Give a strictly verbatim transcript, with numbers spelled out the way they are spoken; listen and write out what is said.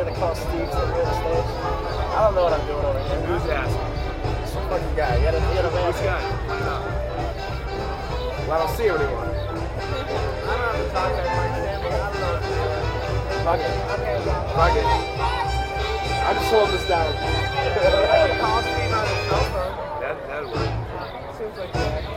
here to call Steve to the stage. I don't know what I'm doing over here. Who's asking? Some fucking guy. You gotta, you gotta Which answer. guy? Find out. Well, I don't see him anymore. I don't have to talk that much, man. I don't know. Fuck it. Okay, fuck it. I just hold this down. That, that'd work. Seems like that.